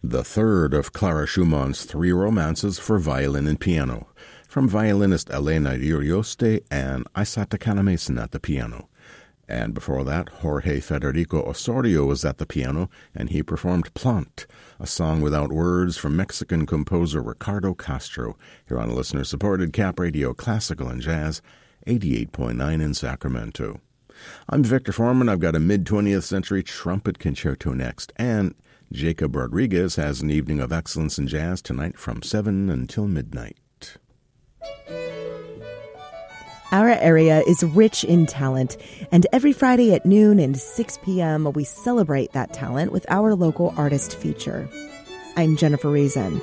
the third of Clara Schumann's three romances for violin and piano, from violinist Elena Urioste and Isata Canamason at the piano. And before that, Jorge Federico Osorio was at the piano, and he performed Plant, a song without words from Mexican composer Ricardo Castro, here on listener-supported Cap Radio Classical and Jazz, 88.9 in Sacramento. I'm Victor Foreman. I've got a mid-20th century trumpet concerto next, and Jacob Rodriguez has an evening of excellence in jazz tonight from 7 until midnight. Our area is rich in talent, and every Friday at noon and 6 p.m. we celebrate that talent with our local artist feature. I'm Jennifer Reason.